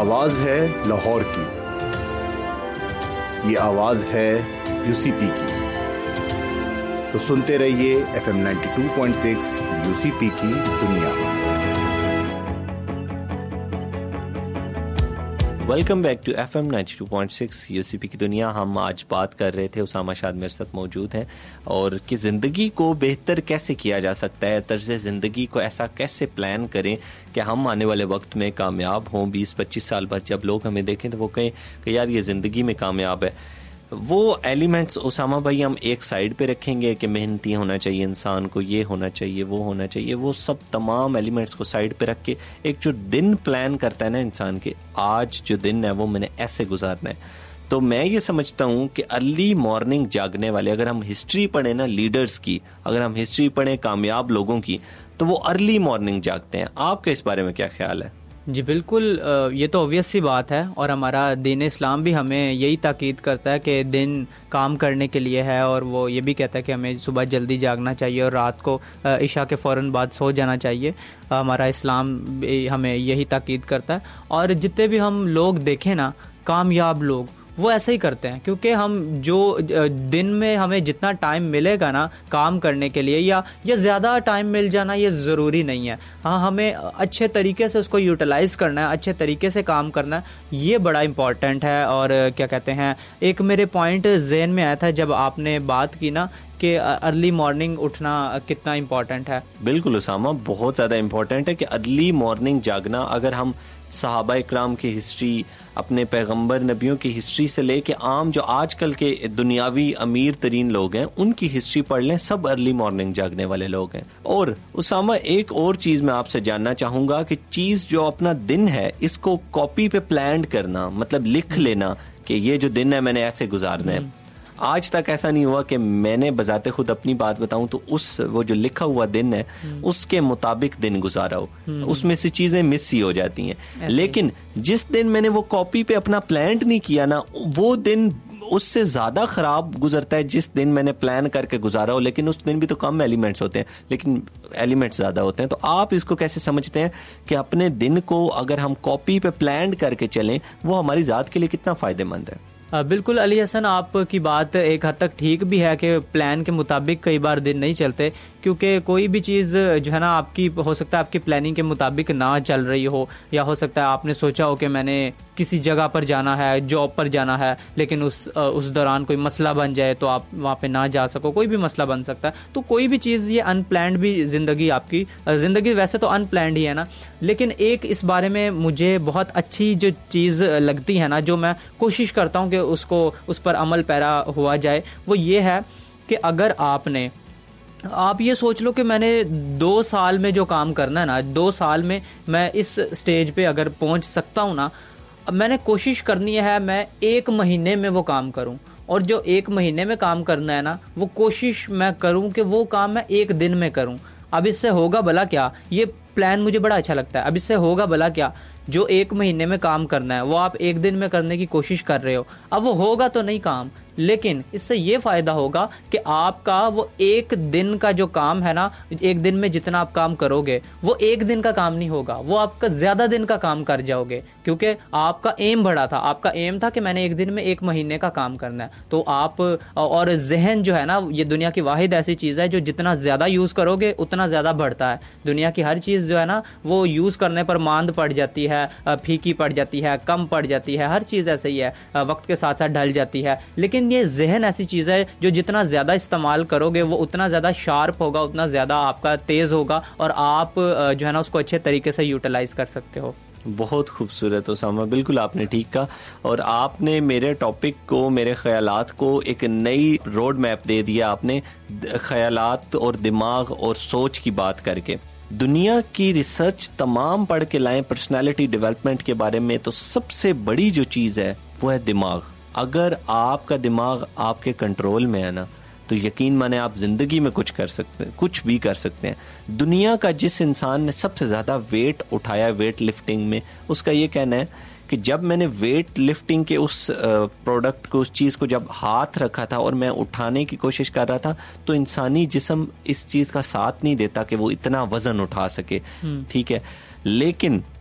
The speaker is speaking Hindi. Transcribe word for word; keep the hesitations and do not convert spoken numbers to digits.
आवाज है लाहौर की, ये आवाज है यूसीपी की। तो सुनते रहिए F M ninety two point six UCP की दुनिया। Welcome back to F M ninety two point six UCP की दुनिया। हम आज बात कर रहे थे, उसामा शाद मेरे साथ मौजूद हैं, और कि ज़िंदगी को बेहतर कैसे किया जा सकता है, तर्ज़ ज़िंदगी को ऐसा कैसे प्लान करें कि हम आने वाले वक्त में कामयाब हों। बीस पच्चीस साल बाद जब लोग हमें देखें तो वो कहें कि यार ये ज़िंदगी में कामयाब है। वो एलिमेंट्स उसामा भाई हम एक साइड पे रखेंगे कि मेहनती होना चाहिए इंसान को, ये होना चाहिए, वो होना चाहिए। वो सब तमाम एलिमेंट्स को साइड पे रख के एक जो दिन प्लान करता है ना इंसान के, आज जो दिन है वो मैंने ऐसे गुजारना है। तो मैं ये समझता हूँ कि अर्ली मॉर्निंग जागने वाले, अगर हम हिस्ट्री पढ़ें ना लीडर्स की, अगर हम हिस्ट्री पढ़ें कामयाब लोगों की, तो वो अर्ली मॉर्निंग जागते हैं। आपका इस बारे में क्या ख्याल है? जी बिल्कुल, ये तो ऑब्वियस सी बात है, और हमारा दीन इस्लाम भी हमें यही ताकीद करता है कि दिन काम करने के लिए है, और वो ये भी कहता है कि हमें सुबह जल्दी जागना चाहिए और रात को इशा के फ़ौरन बाद सो जाना चाहिए। हमारा इस्लाम भी हमें यही ताकीद करता है। और जितने भी हम लोग देखें ना, कामयाब लोग, वो ऐसे ही करते हैं, क्योंकि हम जो दिन में हमें जितना टाइम मिलेगा ना काम करने के लिए, या या ज़्यादा टाइम मिल जाना ये ज़रूरी नहीं है। हाँ, हमें अच्छे तरीके से उसको यूटिलाइज़ करना है, अच्छे तरीके से काम करना है, ये बड़ा इम्पॉर्टेंट है। और क्या कहते हैं, एक मेरे पॉइंट जहन में आया था जब आपने बात की ना कि अर्ली मॉर्निंग उठना कितना इम्पॉर्टेंट है। बिल्कुल उसामा, बहुत ज़्यादा इम्पॉर्टेंट है कि अर्ली मॉर्निंग जागना। अगर हम सहाबा इकराम की हिस्ट्री, अपने पैगंबर नबियों की हिस्ट्री से लेके आम जो आजकल के दुनियावी अमीर तरीन लोग हैं उनकी हिस्ट्री पढ़ लें, सब अर्ली मॉर्निंग जागने वाले लोग हैं। और उसामा, एक और चीज़ मैं आपसे जानना चाहूँगा कि चीज़ जो अपना दिन है इसको कॉपी पे प्लान करना, मतलब लिख लेना कि ये जो दिन है मैंने ऐसे गुजारना है। आज तक ऐसा नहीं हुआ कि मैंने बजाते खुद अपनी बात बताऊं तो उस वो जो लिखा हुआ दिन है उसके मुताबिक दिन गुजारा हो, उसमें से चीजें मिस ही हो जाती हैं। लेकिन जिस दिन मैंने वो कॉपी पे अपना प्लान नहीं किया ना, वो दिन उससे ज्यादा खराब गुजरता है जिस दिन मैंने प्लान करके गुजारा हो। लेकिन उस दिन भी तो कम एलिमेंट्स होते हैं, लेकिन एलिमेंट्स ज्यादा होते हैं। तो आप इसको कैसे समझते हैं कि अपने दिन को अगर हम कॉपी पे प्लान करके चलें, वो हमारी जात के लिए कितना फायदेमंद है? बिल्कुल अली हसन, आपकी बात एक हद तक ठीक भी है कि प्लान के मुताबिक कई बार दिन नहीं चलते, क्योंकि कोई भी चीज़ जो है ना आपकी, हो सकता है आपकी प्लानिंग के मुताबिक ना चल रही हो, या हो सकता है आपने सोचा हो कि मैंने किसी जगह पर जाना है, जॉब पर जाना है, लेकिन उस उस दौरान कोई मसला बन जाए तो आप वहाँ पे ना जा सको। कोई भी मसला बन सकता है, तो कोई भी चीज़, ये अनप्लैंड भी ज़िंदगी, आपकी ज़िंदगी वैसे तो अनप्लैंड ही है ना। लेकिन एक इस बारे में मुझे बहुत अच्छी जो चीज़ लगती है ना, जो मैं कोशिश करता हूँ कि उसको उस पर अमल पैरा हुआ जाए, वो ये है कि अगर आपने आप ये सोच लो कि मैंने दो साल में जो काम करना है ना, दो साल में मैं इस स्टेज पे अगर पहुंच सकता हूं ना, मैंने कोशिश करनी है मैं एक महीने में वो काम करूं। और जो एक महीने में काम करना है ना, वो कोशिश मैं करूं कि वो काम मैं एक दिन में करूं। अब इससे होगा भला क्या, ये प्लान मुझे बड़ा अच्छा लगता है। अब इससे होगा भला क्या, जो एक महीने में काम करना है वो आप एक दिन में करने की कोशिश कर रहे हो। अब वो होगा तो नहीं काम, लेकिन इससे ये फायदा होगा कि आपका वो एक दिन का जो काम है ना, एक दिन में जितना आप काम करोगे वो एक दिन का काम नहीं होगा, वो आपका ज्यादा दिन का काम कर जाओगे, क्योंकि आपका एम बड़ा था। आपका एम था कि मैंने एक दिन में एक महीने का काम करना है। तो आप, और जहन जो है ना, ये दुनिया की वाहिद ऐसी चीज है जो जितना ज्यादा यूज करोगे उतना ज्यादा बढ़ता है। दुनिया की हर चीज जो है ना, वो यूज करने पर मांद पड़ जाती है, फीकी पड़ जाती है, कम पड़ जाती है, हर चीज ऐसे ही है, वक्त के साथ साथ ढल जाती है। लेकिन ये जहन ऐसी चीज है जो जितना ज्यादा इस्तेमाल करोगे वो उतना ज्यादा शार्प होगा, उतना ज्यादा आपका तेज होगा, और आप जो है ना उसको अच्छे तरीके से यूटिलाइज कर सकते हो। बहुत खूबसूरत उसामा, बिल्कुल आपने ठीक कहा, और आपने मेरे टॉपिक को, मेरे ख्यालात को एक नई रोड मैप दे दिया आपने, ख्यालात और दिमाग और सोच की बात करके। दुनिया की रिसर्च तमाम पढ़ के लाएं पर्सनालिटी डेवलपमेंट के बारे में, तो सबसे बड़ी जो चीज़ है वो है दिमाग। अगर आपका दिमाग आपके कंट्रोल में है ना, तो यकीन माने आप जिंदगी में कुछ कर सकते हैं, कुछ भी कर सकते हैं। दुनिया का जिस इंसान ने सबसे ज़्यादा वेट उठाया वेट लिफ्टिंग में, उसका ये कहना है कि जब मैंने वेट लिफ्टिंग के उस प्रोडक्ट को, उस चीज़ को जब हाथ रखा था और मैं उठाने की कोशिश कर रहा था, तो इंसानी जिस्म इस चीज़ का साथ नहीं देता कि वो इतना वज़न उठा सके, ठीक है। लेकिन